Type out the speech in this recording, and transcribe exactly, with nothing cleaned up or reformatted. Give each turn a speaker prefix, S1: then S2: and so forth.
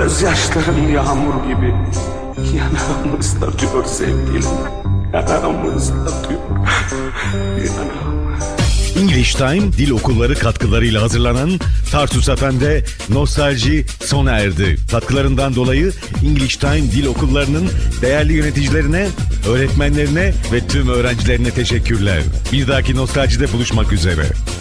S1: Gözyaşlarım yağmur gibi yanağımı ıslatıyor sevgilim. Yanağımı ıslatıyor. Yanağımı.
S2: English Time Dil Okulları katkılarıyla hazırlanan Tarsus F M'de Nostalji sona erdi. Katkılarından dolayı English Time Dil Okulları'nın değerli yöneticilerine, öğretmenlerine ve tüm öğrencilerine teşekkürler. Bir dahaki Nostalji'de buluşmak üzere.